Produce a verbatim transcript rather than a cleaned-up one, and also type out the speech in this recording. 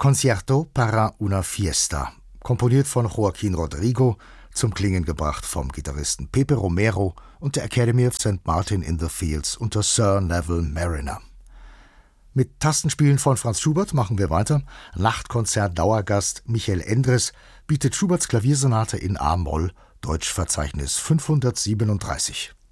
Concierto para una fiesta, komponiert von Joaquín Rodrigo, zum Klingen gebracht vom Gitarristen Pepe Romero und der Academy of Saint Martin in the Fields unter Sir Neville Mariner. Mit Tastenspielen von Franz Schubert machen wir weiter. Nachtkonzert-Dauergast Michael Endres bietet Schuberts Klaviersonate in a-Moll, Deutschverzeichnis fünfhundertsiebenunddreißig.